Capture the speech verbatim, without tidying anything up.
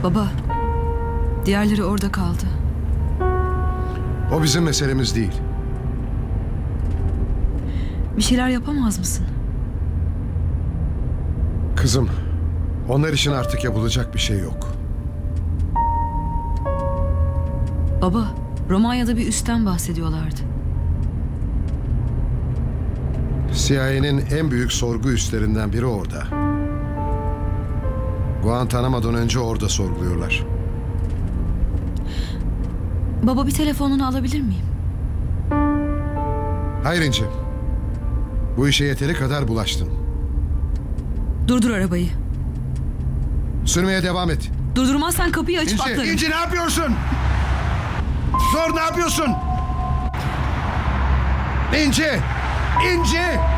Baba, diğerleri orada kaldı. O bizim meselemiz değil. Bir şeyler yapamaz mısın? Kızım, onlar için artık yapılacak bir şey yok. Baba, Romanya'da bir üstten bahsediyorlardı. C I A'nin en büyük sorgu üslerinden biri orada. Guantanamo'dan önce orada sorguluyorlar. Baba, bir telefonunu alabilir miyim? Hayır İnci. Bu işe yeteri kadar bulaştın. Durdur arabayı. Sürmeye devam et. Durdurmazsan kapıyı açıp İnci, atlarım. İnci ne yapıyorsun? Dur, ne yapıyorsun? İnci! İnci!